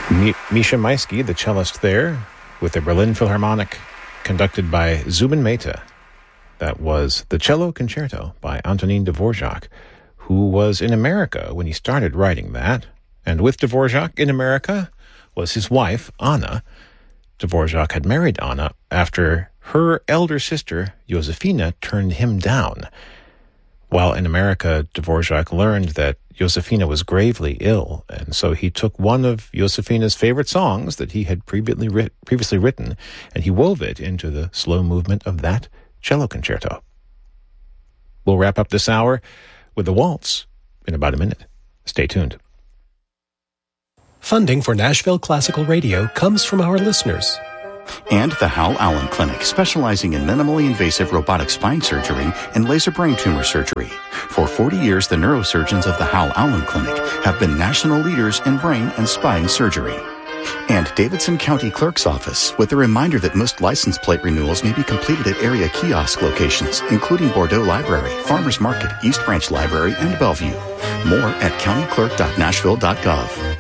Misha Maisky, the cellist there, with the Berlin Philharmonic, conducted by Zubin Mehta. That was the Cello Concerto by Antonin Dvorak, who was in America when he started writing that. And with Dvorak in America was his wife, Anna. Dvorak had married Anna after her elder sister, Josefina, turned him down. While in America, Dvorak learned that Josefina was gravely ill, and so he took one of Josefina's favorite songs that he had previously written, and he wove it into the slow movement of that cello concerto. We'll wrap up this hour with a waltz in about a minute. Stay tuned. Funding for Nashville Classical Radio comes from our listeners. And the Hal Allen Clinic, specializing in minimally invasive robotic spine surgery and laser brain tumor surgery. For 40 years, the neurosurgeons of the Hal Allen Clinic have been national leaders in brain and spine surgery. And Davidson County Clerk's Office, with a reminder that most license plate renewals may be completed at area kiosk locations, including Bordeaux Library, Farmers Market, East Branch Library, and Bellevue. More at countyclerk.nashville.gov.